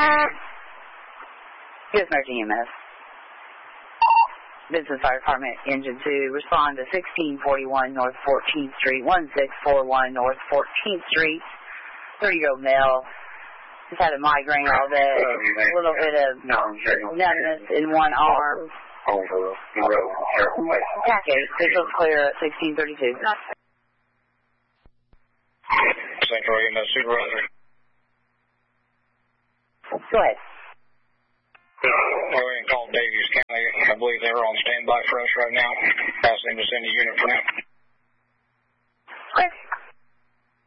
U.S. American EMS. Business Fire Department, Engine 2, respond to 1641 North 14th Street, 1641 North 14th Street, 30-year-old male. Just had a migraine all day, a little bit of numbness in one arm. Okay, visual clear at 1632. Central EMS Supervisor. Go ahead. Go ahead and call Davies County. I believe they're on standby for us right now. Asking them to send a unit for now.